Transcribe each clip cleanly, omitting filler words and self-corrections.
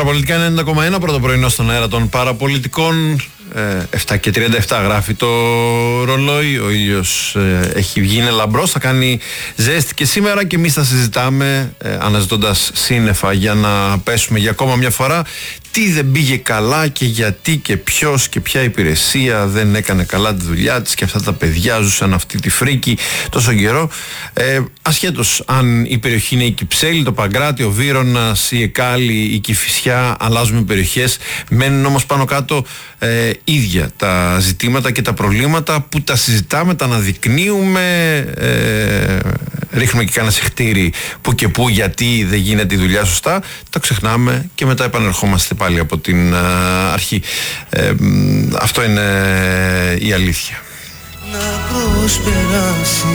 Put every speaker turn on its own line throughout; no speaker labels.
Παραπολιτικά 90,1, πρώτο πρωινό στον αέρα των παραπολιτικών. 7 και 37 γράφει το ρολόι. Ο ήλιος έχει βγει, είναι λαμπρός, θα κάνει ζέστη και σήμερα και εμείς θα συζητάμε αναζητώντας σύννεφα για να πέσουμε για ακόμα μια φορά τι δεν πήγε καλά και γιατί και ποιος και ποια υπηρεσία δεν έκανε καλά τη δουλειά της και αυτά τα παιδιά ζούσαν αυτή τη φρίκη τόσο καιρό. Ασχέτως αν η περιοχή είναι η Κυψέλη, το Παγκράτη, ο Βύρωνας, η Εκάλη, η Κηφισιά, αλλάζουμε περιοχές, μένουν όμως πάνω κάτω ίδια τα ζητήματα και τα προβλήματα που τα συζητάμε, τα αναδεικνύουμε, ρίχνουμε και κάνα σεχτήρι που και που γιατί δεν γίνεται η δουλειά σωστά, τα ξεχνάμε και μετά επανερχόμαστε πάλι από την αρχή. Αυτό είναι η αλήθεια. Να προσπεράσεις,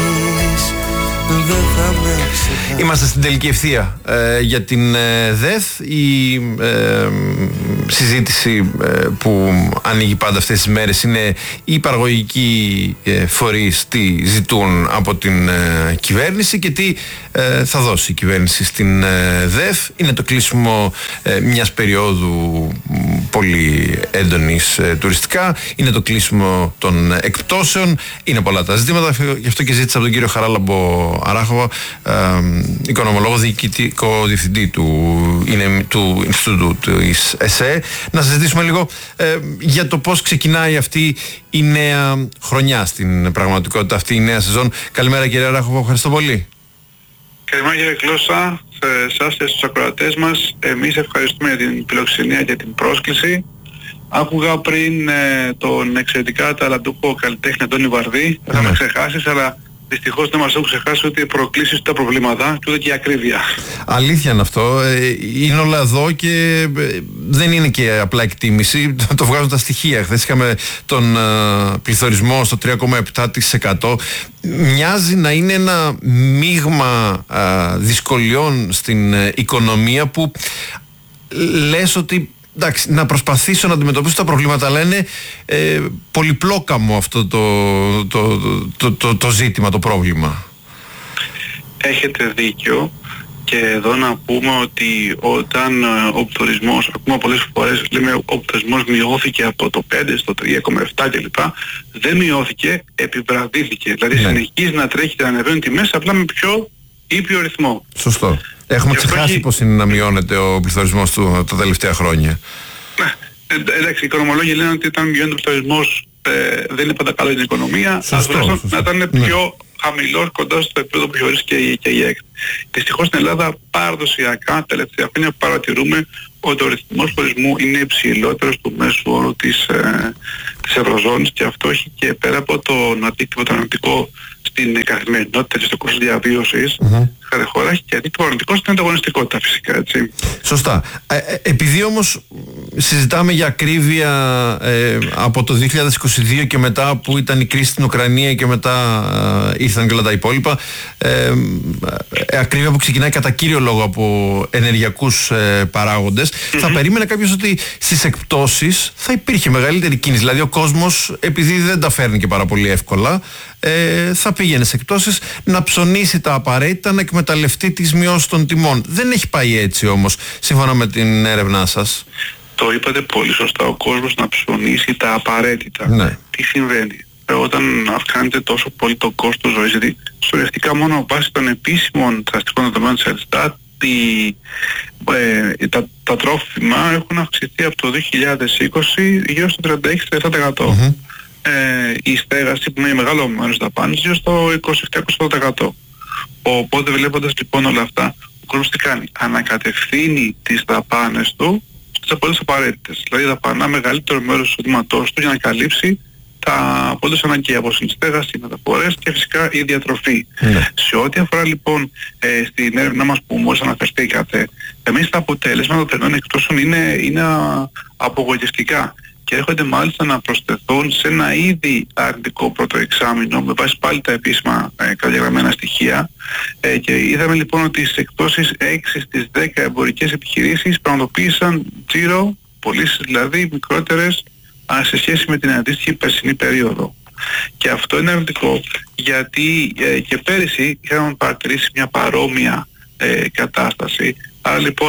είμαστε στην τελική ευθεία για την ΔΕΘ. Η συζήτηση που ανοίγει πάντα αυτές τις μέρες είναι οι παραγωγικοί φορείς τι ζητούν από την κυβέρνηση και τι θα δώσει η κυβέρνηση στην ΔΕΘ. Είναι το κλείσιμο μιας περίοδου πολύ έντονης τουριστικά, είναι το κλείσιμο των εκπτώσεων, είναι πολλά τα ζητήματα. Γι' αυτό και ζήτησα από τον κύριο Χαράλαμπο Αράχοβα, οικονομολόγο, διοικητικό διευθυντή του Ινστιτούτου της ΕΣΕ, να συζητήσουμε λίγο για το πώς ξεκινάει αυτή η νέα χρονιά στην πραγματικότητα, αυτή η νέα σεζόν. Καλημέρα κύριε Αράχοβα, ευχαριστώ πολύ.
Καλημέρα κύριε Κλώσσα, σε εσάς και στους ακροατές μας. Εμείς ευχαριστούμε για την φιλοξενία και την πρόσκληση. Άκουγα πριν τον εξαιρετικά ταλαντούχο καλλιτέχνη Αντώνη Βαρδί. Θα με ξεχάσεις, αλλά δυστυχώς δεν μας έχουν ξεχάσει ότι οι προκλήσεις τα προβλήματα και ούτε και η ακρίβεια.
Αλήθεια είναι αυτό. Είναι όλα εδώ και δεν είναι και απλά εκτίμηση. Το βγάζουν τα στοιχεία. Χθες είχαμε τον πληθωρισμό στο 3,7%. Μοιάζει να είναι ένα μείγμα δυσκολιών στην οικονομία που λες ότι εντάξει, να προσπαθήσω να αντιμετωπίσω τα προβλήματα, αλλά είναι πολυπλόκαμο αυτό το ζήτημα, το πρόβλημα.
Έχετε δίκιο και εδώ να πούμε ότι όταν ο πληθωρισμός, ακούμε πολλές φορές λέμε ο πληθωρισμός μειώθηκε από το 5 στο 3,7 κλπ. Δεν μειώθηκε, επιβραδύθηκε. Δηλαδή συνεχίζει να τρέχει και να ανεβαίνουν τιμές απλά με πιο ήπιο ρυθμό.
Σωστό. Έχουμε ξεχάσει πώς είναι να μειώνεται ο πληθωρισμός τα τελευταία χρόνια.
Ναι, εντάξει, οι οικονομολόγοι λένε ότι όταν μειώνεται ο πληθωρισμός δεν είναι πάντα καλό για την οικονομία, αλλά να ήταν πιο χαμηλός, κοντά στο επίπεδο που χωρίζει και η ΕΚΤ. Δυστυχώς στην Ελλάδα παραδοσιακά τελευταία χρόνια παρατηρούμε ότι ο ρυθμός πληθωρισμού είναι υψηλότερος του μέσου όρου της Ευρωζώνης και αυτό έχει και πέρα από τον αντίκτυπο το αρνητικό στην καθημερινότητα και στο κόστος διαβίωσης, χωράει και αντίκτυπο αρνητικό στην ανταγωνιστικότητα φυσικά, έτσι.
Σωστά. Επειδή όμως συζητάμε για ακρίβεια από το 2022 και μετά που ήταν η κρίση στην Ουκρανία και μετά ήρθαν και όλα τα υπόλοιπα, ακρίβεια που ξεκινάει κατά κύριο λόγο από ενεργειακούς παράγοντες, θα περίμενε κάποιος ότι στις εκπτώσεις θα υπήρχε μεγαλύτερη κίνηση. Δηλαδή ο κόσμος, επειδή δεν τα φέρνει και πάρα πολύ εύκολα, θα πήγαινε σε εκπτώσεις να ψωνίσει τα απαραίτητα, να εκμεταλλευτεί τις μειώσεις των τιμών. Δεν έχει πάει έτσι όμως, σύμφωνα με την έρευνά σας.
Το είπατε πολύ σωστά, ο κόσμος να ψωνίσει τα απαραίτητα.
Ναι. Τι
συμβαίνει? Όταν αυξάνεται τόσο πολύ το κόστος ζωής, γιατί σωρευτικά μόνο βάσει των επίσημων στατιστικών δεδομένων της Ελστάτ, τα τρόφιμα έχουν αυξηθεί από το 2020 γύρω στο 36-37%. Η στέγαση που είναι μεγάλο μέρος δαπάνης γύρω στο 27-28%. Οπότε βλέποντας λοιπόν όλα αυτά, ο κόσμος τι κάνει? Ανακατευθύνει τις δαπάνες του στις απολύτως απαραίτητες. Δηλαδή δαπανά μεγαλύτερο μέρος του εισοδήματός του για να καλύψει τα απολύτως αναγκαία, όπως είναι η στέγαση, οι μεταφορές και φυσικά η διατροφή. Σε ό,τι αφορά λοιπόν στην έρευνα μας που μόλις αναφερθήκατε, εμείς τα αποτέλεσματα των περνών εκπτώσεων είναι απογοητευτικά και έρχονται μάλιστα να προσθεθούν σε ένα ήδη αρνητικό πρώτο εξάμηνο με βάση πάλι τα επίσημα καταγεγραμμένα στοιχεία και είδαμε λοιπόν ότι στις εκπτώσεις 6 στις 10 εμπορικές επιχειρήσεις πραγματοποίησαν τζίρο, πωλήσεις δηλαδή μικρότερες σε σχέση με την αντίστοιχη περσινή περίοδο. Και αυτό είναι αρνητικό γιατί και πέρυσι είχαμε παρατηρήσει μια παρόμοια κατάσταση. Άρα λοιπόν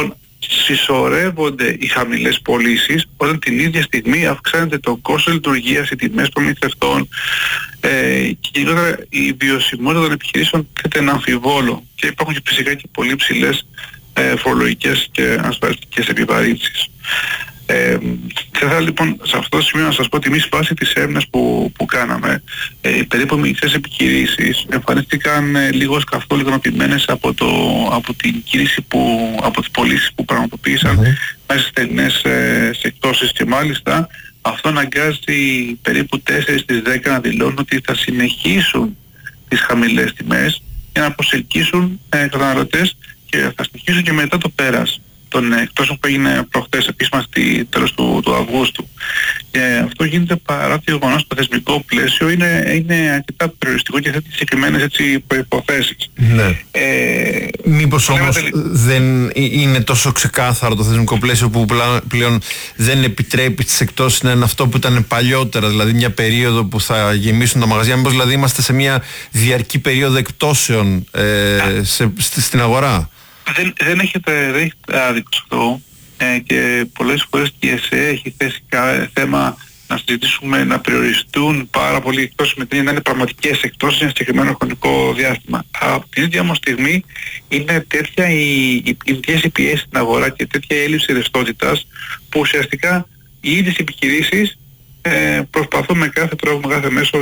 συσσωρεύονται οι χαμηλές πωλήσεις όταν την ίδια στιγμή αυξάνεται το κόστος λειτουργίας, οι τιμές προμηθευτών και γενικότερα η βιωσιμότητα των επιχειρήσεων θέτει ένα αμφιβόλο και υπάρχουν και φυσικά και πολύ ψηλές φορολογικές και ασφαλιστικές επιβαρύνσεις. Θα ήθελα λοιπόν σε αυτό το σημείο να σας πω ότι εμείς βάσει της έρευνας που κάναμε, περίπου μικρές επιχειρήσεις εμφανίστηκαν λίγο καθόλου ικανοποιημένες από την κίνηση από τις πωλήσεις που πραγματοποίησαν μέσα στις στενές εκτόσεις και μάλιστα αυτό αναγκάζει περίπου 4 στις 10 να δηλώνουν ότι θα συνεχίσουν τις χαμηλές τιμές για να προσελκύσουν καταναλωτές και θα συνεχίσουν και μετά το πέρας των εκτόσεων που έγινε προχτές επίσημα στη τέλος του Αυγούστου. Και αυτό γίνεται παρά το γεγονός το θεσμικό πλαίσιο είναι αρκετά περιοριστικό και θέτει συγκεκριμένες προϋποθέσεις.
Ναι. Μήπως όμως δεν είναι τόσο ξεκάθαρο το θεσμικό πλαίσιο που πλέον δεν επιτρέπει τις εκτόσεις να είναι αυτό που ήταν παλιότερα, δηλαδή μια περίοδο που θα γεμίσουν τα μαγαζιά, μήπως δηλαδή είμαστε σε μια διαρκή περίοδο εκτόσεων στην αγορά?
Δεν έχετε άδικο σε αυτό και πολλές φορές και η ΕΣΕ έχει θέσει θέμα να συζητήσουμε να περιοριστούν πάρα πολύ εκτόσεις με την να είναι πραγματικές εκτόσεις σε ένα συγκεκριμένο χρονικό διάστημα. Από την ίδια όμως στιγμή είναι τέτοια οι πιέσεις στην αγορά και τέτοια έλλειψη ρευστότητας που ουσιαστικά οι ίδιες επιχειρήσεις προσπαθούν με κάθε τρόπο, με κάθε μέσο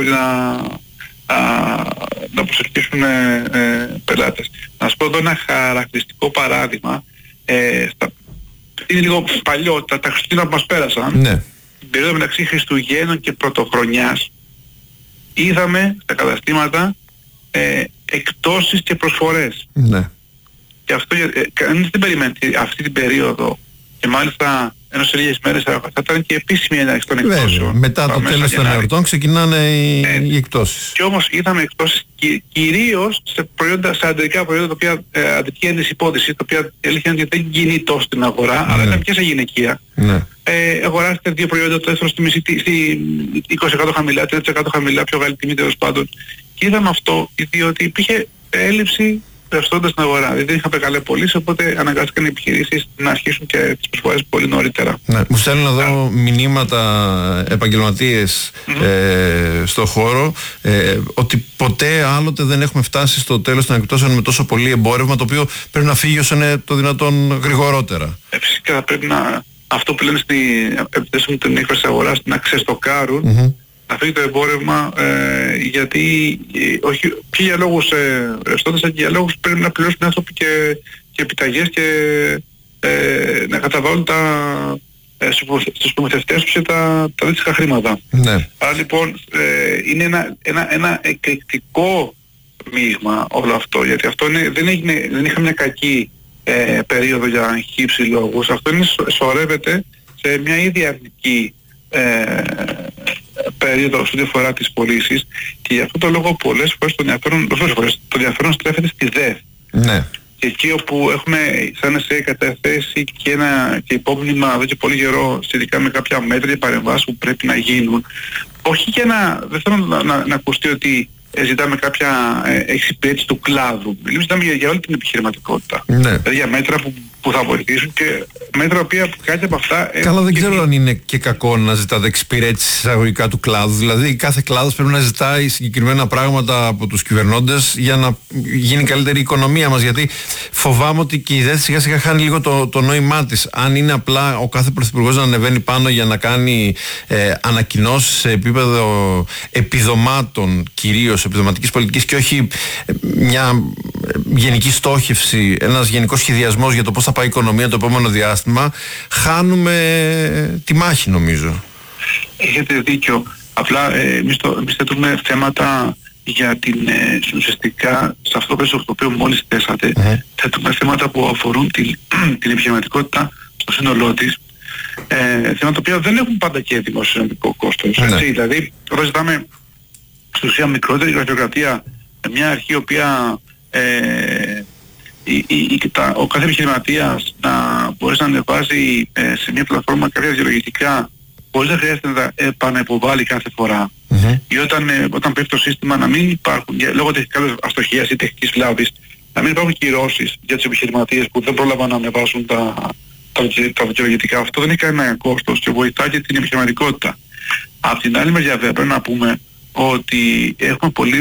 να προσελκύσουν πελάτες. Να σας πω εδώ ένα χαρακτηριστικό παράδειγμα. Είναι λίγο παλιό, τα Χριστούγεννα που μας πέρασαν,
ναι.
Την περίοδο μεταξύ Χριστουγέννων και Πρωτοχρονιάς είδαμε στα καταστήματα εκτόσεις και προσφορές.
Ναι.
Και αυτό κανείς δεν περιμένει αυτή την περίοδο και μάλιστα ενώ σε λίγες μέρες θα ήταν και επίσημη έναρξη των εκτόσεων.
Μετά το τέλος των εορτών ξεκινάνε οι εκτόσεις.
Και όμως είδαμε εκτόσεις κυρίως σε αντρικά προϊόντα, τα οποία αντρική ένδυση υπόδηση, τα οποία αλήθεια είναι ότι δεν γίνει τόσο στην αγορά, αλλά ήταν και σε γυναικεία.
Ναι.
Αγοράσετε 2 προϊόντα, το δεύτερο στη 20% χαμηλά, 30% χαμηλά, πιο μεγάλη τιμή τέλος πάντων. Και είδαμε αυτό διότι υπήρχε έλλειψη ρευστότητας στην αγορά. Δηλαδή δεν είχαμε καλές πωλήσεις, οπότε αναγκάστηκαν οι επιχειρήσεις να αρχίσουν και τις προσφορές πολύ νωρίτερα.
Ναι, μου στέλνουν εδώ μηνύματα επαγγελματίες στο χώρο ότι ποτέ άλλοτε δεν έχουμε φτάσει στο τέλος των εκτόσεων με τόσο πολύ εμπόρευμα, το οποίο πρέπει να φύγει όσο είναι το δυνατόν γρηγορότερα.
Φυσικά θα πρέπει να αυτό που λένε επιτέσσουν την έκφραση της αγοράς να ξεστοκάρουν να φύγει το εμπόρευμα γιατί όχι και για λόγους ρευστότητας, αλλά και για λόγους πρέπει να πληρώσουν οι άνθρωποι και επιταγές και να καταβάλουν στους προμηθευτές τους τα αντίστοιχα χρήματα.
Ναι.
Άρα λοιπόν είναι ένα εκρηκτικό μείγμα όλο αυτό, γιατί αυτό δεν είχαμε μια κακή περίοδο για χύψη λόγους. Αυτό σωρεύεται σε μια ήδη αρνητική περίοδο όσον αφορά τις πωλήσεις και γι' αυτό το λόγο πολλές φορές το ενδιαφέρον στρέφεται στη ΔΕΘ.
Ναι.
Και εκεί όπου έχουμε σαν ΕΣΕ καταθέσει και υπόμνημα εδώ και πολύ καιρό σχετικά με κάποια μέτρα και παρεμβάσεις που πρέπει να γίνουν, όχι για δεν θέλω να ακουστεί ότι ζητάμε κάποια εξυπηρέτηση του κλάδου. Μιλάμε για όλη την επιχειρηματικότητα.
Ναι.
Δηλαδή για μέτρα που θα βοηθήσουν και μέτρα οποία κάτι από αυτά...
Καλά, δεν ξέρω αν είναι και κακό να ζητάτε εξυπηρέτηση εισαγωγικά του κλάδου. Δηλαδή κάθε κλάδος πρέπει να ζητάει συγκεκριμένα πράγματα από τους κυβερνώντες για να γίνει καλύτερη η οικονομία μας. Γιατί φοβάμαι ότι και η ΔΕΘ σιγά σιγά χάνει λίγο το νόημά της. Αν είναι απλά ο κάθε πρωθυπουργός να ανεβαίνει πάνω για να κάνει ανακοινώσεις σε επίπεδο επιδομάτων, κυρίως επιδοματικής πολιτικής, και όχι μια γενική στόχευση, ένας γενικός σχεδιασμός για το πώς θα πάει η οικονομία το επόμενο διάστημα, χάνουμε τη μάχη νομίζω.
Έχετε δίκιο. Απλά εμείς θέτουμε θέματα για ουσιαστικά σε αυτό το οποίο μόλις θέσατε, θέτουμε θέματα που αφορούν την επιχειρηματικότητα στο σύνολό της, θέματα τα οποία δεν έχουν πάντα και δημοσιονομικό κόστος. Δηλαδή, τώρα ζητάμε στην ουσία μικρότερη γραφειοκρατία, μια αρχή η οποία ο κάθε επιχειρηματίας να μπορέσει να ανεβάζει σε μια πλατφόρμα κάποια διαλογιστικά χωρίς να χρειάζεται να τα επανεποβάλει κάθε φορά. Ή όταν πέφτει το σύστημα να μην υπάρχουν, λόγω τεχνικής αστοχίας ή τεχνικής βλάβης, να μην υπάρχουν κυρώσεις για τους επιχειρηματίες που δεν πρόλαβαν να ανεβάσουν τα δικαιολογητικά, αυτό δεν έχει κανένα κόστος και βοηθάει και την επιχειρηματικότητα. Απ' την άλλη μεριά βέβαια πρέπει να πούμε ότι έχουμε πολύ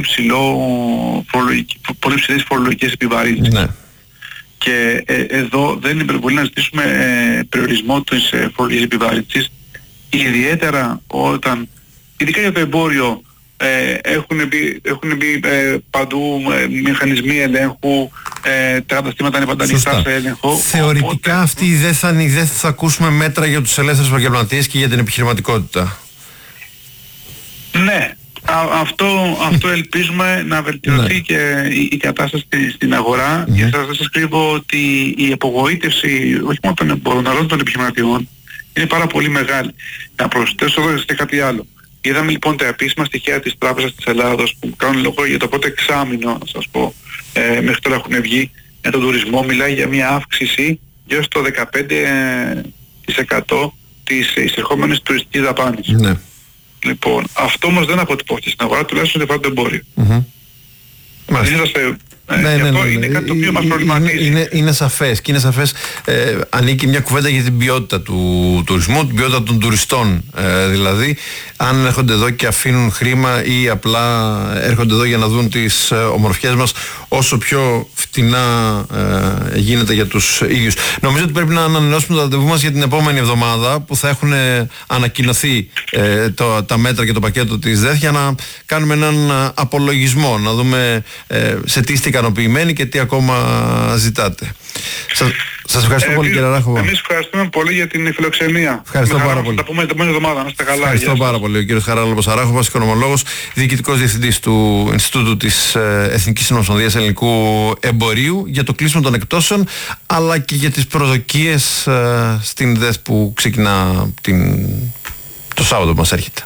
ψηλές φορολογικές επιβαρύνσεις. Ναι. Και εδώ δεν είναι υπερβολή να ζητήσουμε περιορισμό της φορολογικής επιβάρυνσης, ιδιαίτερα όταν, ειδικά για το εμπόριο, έχουν μπει παντού μηχανισμοί ελέγχου, τα καταστήματα είναι πάντα ανοιχτά σε έλεγχο.
Θεωρητικά οπότε, αυτή δεν θα ακούσουμε μέτρα για τους ελεύθερους επαγγελματίες και για την επιχειρηματικότητα. Ναι.
Αυτό ελπίζουμε να βελτιωθεί και η κατάσταση στην αγορά. Και σας κρύβω ότι η απογοήτευση όχι μόνο των εμπόρων αλλά των επιχειρηματιών είναι πάρα πολύ μεγάλη. Να προσθέσω εδώ και κάτι άλλο. Είδαμε λοιπόν τα επίσημα στοιχεία της Τράπεζας της Ελλάδος που κάνουν λόγο για το πρώτο εξάμηνο, να σας πω, μέχρι τώρα έχουν βγει για τον τουρισμό. Μιλάει για μια αύξηση γύρω στο 15% της εισερχόμενης τουριστικής δαπάνης. Ναι. Λοιπόν, αυτό όμως δεν αποτυπώθηκε στην αγορά, τουλάχιστον σε το εμπόριο. Είναι κάτι το οποίο μας προβληματίζει.
Είναι σαφές και είναι σαφές, ανήκει μια κουβέντα για την ποιότητα του τουρισμού, την ποιότητα των τουριστών. Δηλαδή, αν έρχονται εδώ και αφήνουν χρήμα ή απλά έρχονται εδώ για να δουν τις ομορφιές μας όσο πιο φτηνά γίνεται για τους ίδιους. Νομίζω ότι πρέπει να ανανεώσουμε το ραντεβού μας για την επόμενη εβδομάδα που θα έχουν ανακοινωθεί τα μέτρα και το πακέτο της ΔΕΘ για να κάνουμε έναν απολογισμό, να δούμε σε τι είστε ικανοποιημένοι και τι ακόμα ζητάτε. Σας ευχαριστώ πολύ, κύριε Ράχοβα.
Εμείς ευχαριστούμε πολύ για την φιλοξενία.
Ευχαριστώ πάρα πολύ.
Θα τα πούμε την επόμενη εβδομάδα. Να είστε καλά.
Ευχαριστώ πάρα πολύ. Ο κύριος Χαράλαμπος Αράχοβας, οικονομολόγος, διοικητικός διευθυντής του Ινστιτούτου της Εθνικής Συνομοσπονδίας Ελληνικού Εμπορίου, για το κλείσιμο των εκτόσεων αλλά και για τις προσδοκίες στην ΔΕΘ που ξεκινά το Σάββατο που μας έρχεται.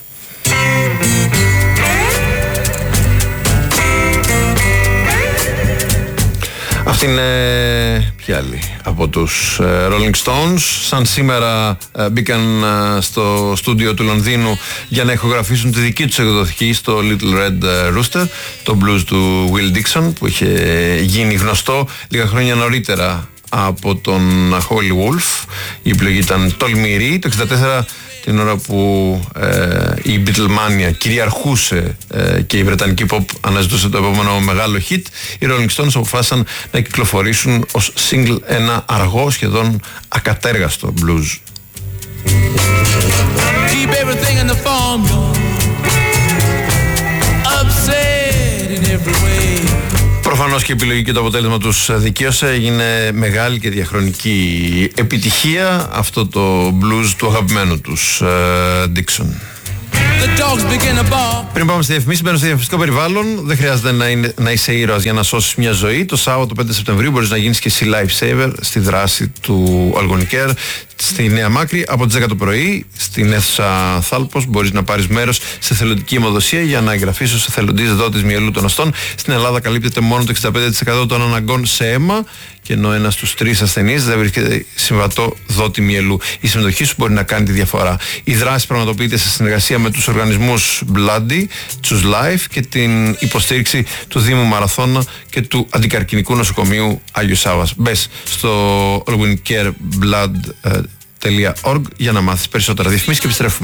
Αυτή είναι ποια άλλη από τους Rolling Stones. Σαν σήμερα μπήκαν στο στούντιο του Λονδίνου για να ηχογραφήσουν τη δική τους εκδοχή στο Little Red Rooster, το blues του Will Dixon που είχε γίνει γνωστό λίγα χρόνια νωρίτερα από τον Howlin' Wolf. Η επιλογή ήταν τολμηρή. Το 1964, την ώρα που η Beatlemania κυριαρχούσε και η βρετανική pop αναζητούσε το επόμενο μεγάλο hit, οι Rolling Stones αποφάσισαν να κυκλοφορήσουν ως single ένα αργό, σχεδόν ακατέργαστο blues. Keep everything in the formula, upset in every way. Προφανώς και η επιλογή και το αποτέλεσμα τους δικαίωσε. Έγινε μεγάλη και διαχρονική επιτυχία αυτό το blues του αγαπημένου τους Dixon. Πριν πάμε στη διαφημίση, μπαίνω στο διαφημιστικό περιβάλλον. Δεν χρειάζεται να είσαι ήρωας για να σώσεις μια ζωή. Το Σάββατο 5 Σεπτεμβρίου μπορείς να γίνεις και εσύ lifesaver στη δράση του Algonicare στη Νέα Μάκρη από τις 10 το πρωί στην αίθουσα Θάλπος. Μπορείς να πάρεις μέρος σε θελοντική αιμοδοσία για να εγγραφείς ως εθελοντής δότης μυελού των οστών. Στην Ελλάδα καλύπτεται μόνο το 65% των αναγκών σε αίμα, και ενώ ένας στους 3 ασθενείς δεν βρίσκεται συμβατό δότη μυελού. Η συμμετοχή σου μπορεί να κάνει τη διαφορά. Η δράση πραγματοποιείται σε συνεργασία με τους οργανισμούς Bloody, Choose Life και την υποστήριξη του Δήμου Μαραθώνα και του Αντικαρκινικού Νοσοκομείου Άγιος Σάββας. Μπες στο algonicare.org για να μάθεις περισσότερα. Διαφημίσεις και επιστρέφουμε.